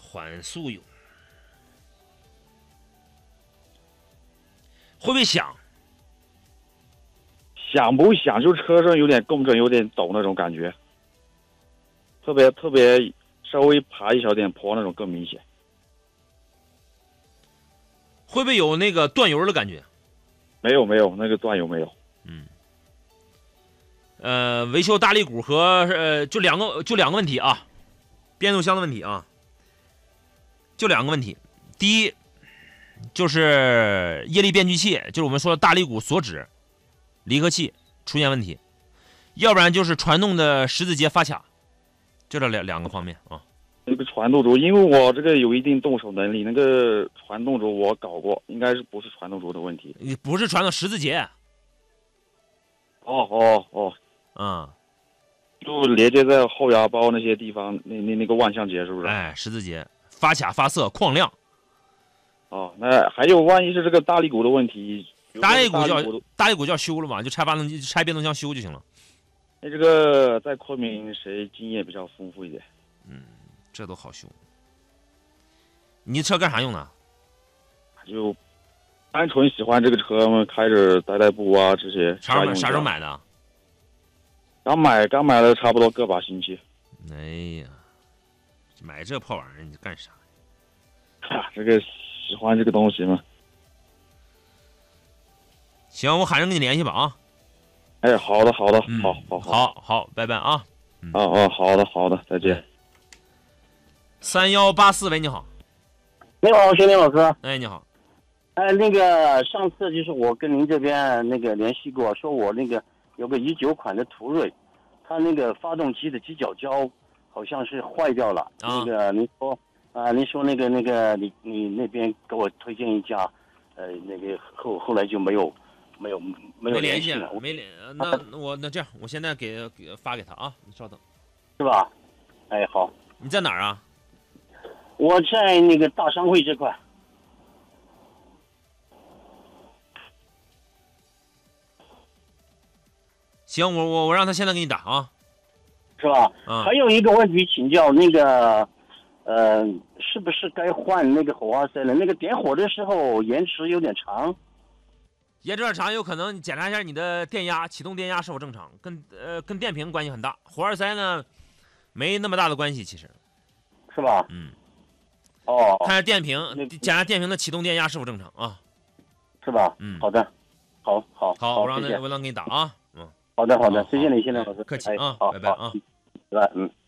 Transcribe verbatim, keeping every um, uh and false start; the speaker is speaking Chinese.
缓速油，会不会响？ 响不响？就车身有点共振，有点抖那种感觉，特别特别稍微爬一小点坡那种更明显。 会不会有那个断油的感觉？ 没有没有，那个断油没有。 嗯。呃，维修大力鼓和呃，就两个就两个问题啊，变速箱的问题啊，就两个问题。第一就是液力变矩器，就是我们说的大力鼓锁止离合器出现问题，要不然就是传动的十字节发卡，就这两两个方面啊。 那个传动轴，因为我这个有一定动手能力，那个传动轴我搞过，应该是不是传动轴的问题？ 你不是传动十字节？ 哦哦哦。 嗯， 就连接在后牙包那些地方，那那那个万向节是不是？ 哎，十字节发卡发色矿亮。 哦，那还有万一是这个大力鼓的问题， 大力鼓叫大力鼓叫修了嘛，就拆发动机、拆变速箱修就行了。 那这个在昆明谁经验比较丰富一点？ 嗯，这都好修。你车干啥用的？ 就单纯喜欢这个车嘛，开着代代步啊这些。 啥时候啥时候买的？ 刚买刚买了差不多个把星期。 哎呀，买这破玩意儿你干啥？ 哈，这个喜欢这个东西嘛。 行，我喊人跟你联系吧啊。 哎，好的好的， 嗯、 好好好好，拜拜啊。 嗯、哦哦，好的好的，再见。 三幺八四，喂，你好。 你好，兄弟老师。 哎，你好。 哎，那个上次就是我跟您这边那个联系过，说我那个有个一九款的途锐，它那个发动机的机脚胶好像是坏掉了。啊、那个您说啊、呃，您说那个那个你你那边给我推荐一家，呃，那个后后来就没有没有没有联系了， 没联。那那我那这样，我现在给给发给他啊，你稍等。 是吧？哎，好。 你在哪儿啊？ 我在那个大商会这块。 行，我我我让他现在给你打啊， 是吧？ 嗯。 还有一个问题请教，那个，呃，是不是该换那个火花塞了？那个点火的时候延迟有点长。 延迟长有可能你检查一下你的电压，启动电压是否正常，跟呃跟电瓶关系很大。火花塞呢，没那么大的关系，其实。 是吧？ 嗯。 哦。 看下电瓶，检查电瓶的启动电压是否正常啊？ 是吧？ 嗯。 好的。好好好，我让他我让给你打啊。嗯。 好的好的，谢谢你，谢谢老师。 客气啊，拜拜啊。 拜拜，嗯。